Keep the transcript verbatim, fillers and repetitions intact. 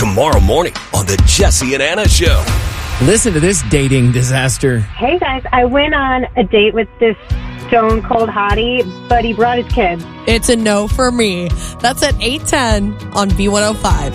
tomorrow morning on the Jesse and Anna Show. Listen to this dating disaster. Hey guys, I went on a date with this stone cold hottie, but he brought his kids. It's a no for me. That's at eight ten on B one oh five.